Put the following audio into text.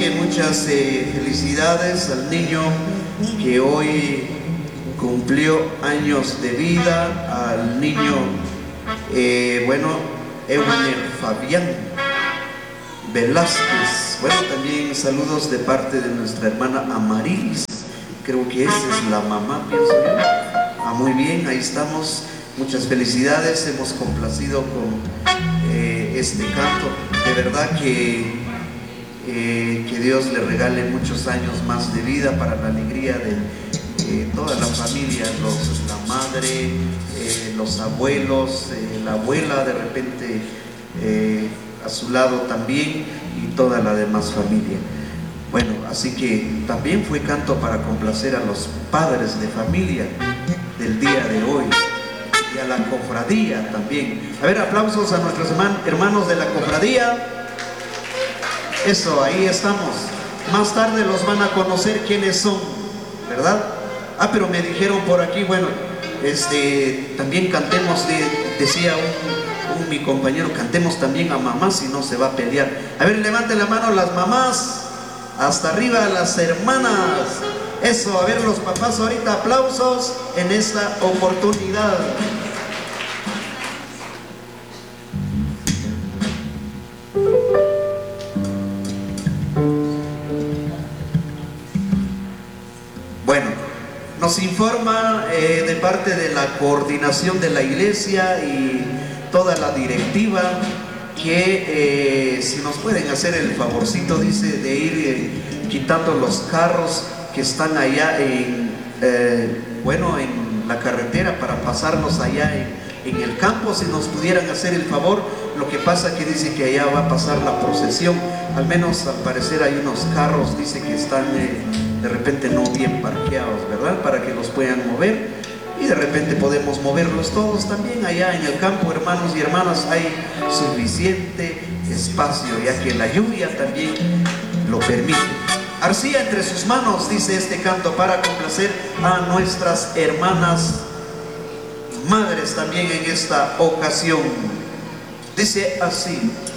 que muchas felicidades al niño que hoy cumplió años de vida, al niño, Euner Fabián Velázquez. Bueno, también saludos de parte de nuestra hermana Amarilis, creo que esa es la mamá, pienso yo. Muy bien, ahí estamos. Muchas felicidades, hemos complacido con este canto. De verdad que Dios le regale muchos años más de vida para la alegría de toda la familia, la madre, los abuelos, la abuela de repente a su lado también, y toda la demás familia. Bueno, así que también fue canto para complacer a los padres de familia del día de hoy y a la cofradía también. A ver, aplausos a nuestros hermanos de la cofradía. Eso, ahí estamos. Más tarde los van a conocer quiénes son, ¿verdad? Pero me dijeron por aquí, bueno, también cantemos, decía mi compañero, cantemos también a mamá, si no se va a pelear. A ver, levanten la mano las mamás, hasta arriba las hermanas. Eso, a ver los papás ahorita, aplausos en esta oportunidad. Bueno, nos informa de parte de la coordinación de la iglesia y toda la directiva que si nos pueden hacer el favorcito, dice, de ir quitando los carros que están allá en la carretera para pasarlos allá en el campo, si nos pudieran hacer el favor. Lo que pasa que dice que allá va a pasar la procesión, al menos al parecer hay unos carros, dice que están de repente no bien parqueados, ¿verdad? Para que los puedan mover, y de repente podemos moverlos todos también allá en el campo. Hermanos y hermanas, hay suficiente espacio, ya que la lluvia también lo permite. Arcía entre sus manos, dice este canto para complacer a nuestras hermanas madres también en esta ocasión. Dice así.